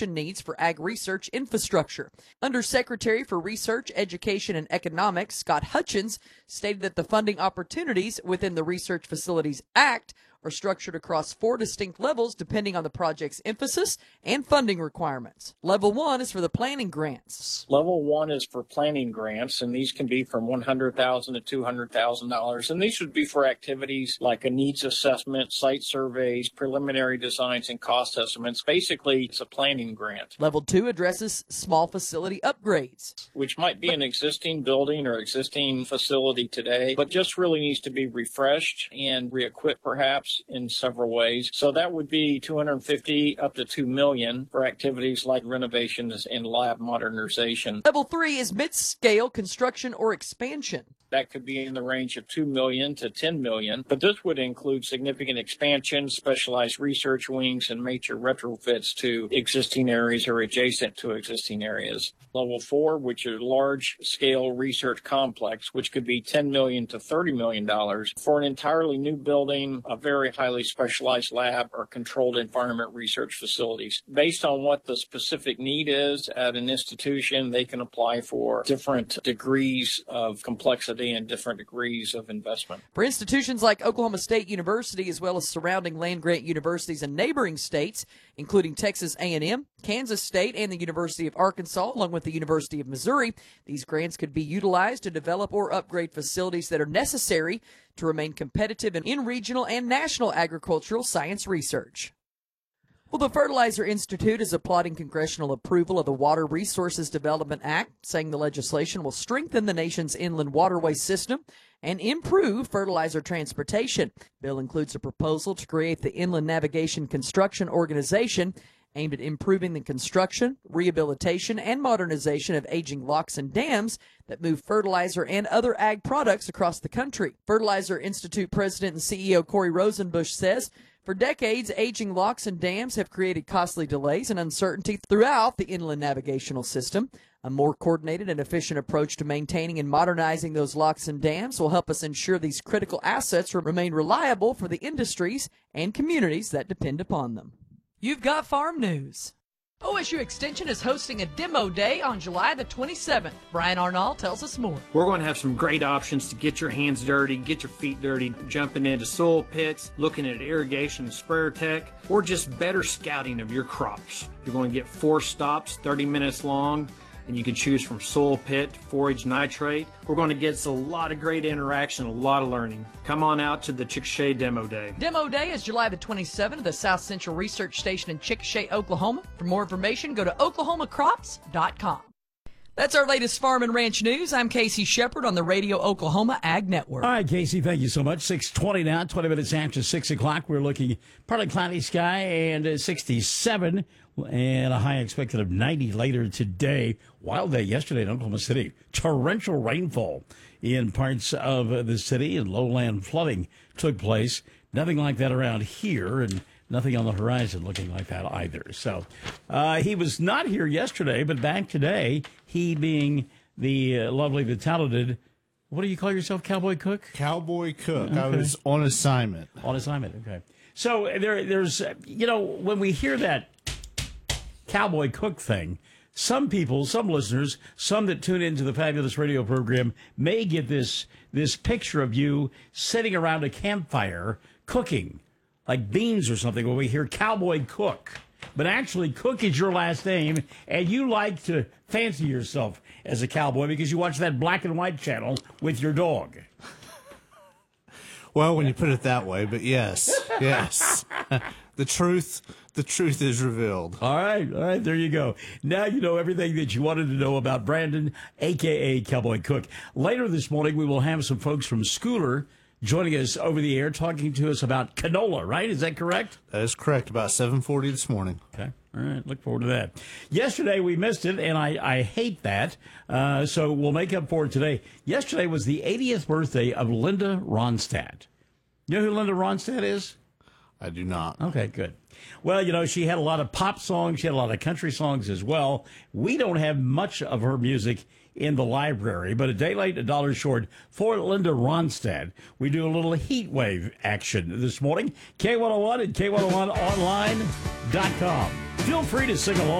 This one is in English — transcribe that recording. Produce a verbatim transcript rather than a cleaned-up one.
construction needs for ag research infrastructure. Undersecretary for Research, Education, and Economics, Scott Hutchins, stated that the funding opportunities within the Research Facilities Act are structured across four distinct levels depending on the project's emphasis and funding requirements. Level one is for the planning grants. Level one is for planning grants, and these can be from one hundred thousand dollars to two hundred thousand dollars. And these would be for activities like a needs assessment, site surveys, preliminary designs, and cost estimates. Basically, it's a planning grant. Level two addresses small facility upgrades, which might be an existing building or existing facility today, but just really needs to be refreshed and re-equipped perhaps in several ways. So that would be two hundred fifty up to two million for activities like renovations and lab modernization. Level three is mid-scale construction or expansion. That could be in the range of two million to ten million, but this would include significant expansion, specialized research wings, and major retrofits to existing areas or adjacent to existing areas. Level four, which is large-scale research complex, which could be ten million to thirty million dollars for an entirely new building, a very highly specialized lab, or controlled environment research facilities. Based on what the specific need is at an institution, they can apply for different degrees of complexity and different degrees of investment. For institutions like Oklahoma State University, as well as surrounding land-grant universities in neighboring states, including Texas A and M, Kansas State, and the University of Arkansas, along with the University of Missouri, these grants could be utilized to develop or upgrade facilities that are necessary to remain competitive in regional and national agricultural science research. Well, the Fertilizer Institute is applauding congressional approval of the Water Resources Development Act, saying the legislation will strengthen the nation's inland waterway system and improve fertilizer transportation. The bill includes a proposal to create the Inland Navigation Construction Organization, aimed at improving the construction, rehabilitation, and modernization of aging locks and dams that move fertilizer and other ag products across the country. Fertilizer Institute President and C E O Corey Rosenbusch says, for decades, aging locks and dams have created costly delays and uncertainty throughout the inland navigational system. A more coordinated and efficient approach to maintaining and modernizing those locks and dams will help us ensure these critical assets remain reliable for the industries and communities that depend upon them. You've got farm news. O S U Extension is hosting a demo day on July the twenty-seventh. Brian Arnold tells us more. We're going to have some great options to get your hands dirty, get your feet dirty, jumping into soil pits, looking at irrigation and sprayer tech, or just better scouting of your crops. You're going to get four stops, thirty minutes long, and you can choose from soil pit, forage nitrate. We're going to get a lot of great interaction, a lot of learning. Come on out to the Chickasha Demo Day. Demo Day is July the twenty-seventh at the South Central Research Station in Chickasha, Oklahoma. For more information, go to oklahoma crops dot com. That's our latest farm and ranch news. I'm Casey Shepard on the Radio Oklahoma Ag Network. All right, Casey, thank you so much. six twenty now, twenty minutes after six o'clock. We're looking partly cloudy sky and uh, sixty-seven and a high expected of ninety later today. Wild day yesterday in Oklahoma City. Torrential rainfall in parts of the city and lowland flooding took place. Nothing like that around here, and nothing on the horizon looking like that either. So uh, he was not here yesterday, but back today, he being the uh, lovely, the talented, what do you call yourself, Cowboy Cook? Cowboy Cook. Okay. I was on assignment. On assignment, okay. So there, there's, you know, when we hear that Cowboy Cook thing, some people, some listeners, some that tune into the fabulous radio program may get this this picture of you sitting around a campfire cooking, like beans or something, when we hear Cowboy Cook. But actually, Cook is your last name, and you like to fancy yourself as a cowboy because you watch that black and white channel with your dog. Well, when you put it that way, but yes, yes. The truth, the truth is revealed. All right, all right, there you go. Now you know everything that you wanted to know about Brandon, a k a. Cowboy Cook. Later this morning, we will have some folks from Schooler joining us over the air, talking to us about canola, right? Is that correct? That is correct, about seven forty this morning. Okay, all right, look forward to that. Yesterday, we missed it, and I, I hate that, uh, so we'll make up for it today. Yesterday was the eightieth birthday of Linda Ronstadt. You know who Linda Ronstadt is? I do not. Okay, good. Well, you know, she had a lot of pop songs. She had a lot of country songs as well. We don't have much of her music in the library, but a day late, a dollar short for Linda Ronstadt. We do a little heat wave action this morning. K one oh one and K one oh one online dot com. Feel free to sing along.